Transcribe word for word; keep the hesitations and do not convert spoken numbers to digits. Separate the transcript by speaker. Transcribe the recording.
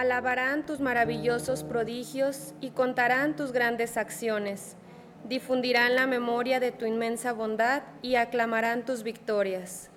Speaker 1: Alabarán tus maravillosos prodigios y contarán tus grandes acciones. Difundirán la memoria de tu inmensa bondad y aclamarán tus victorias.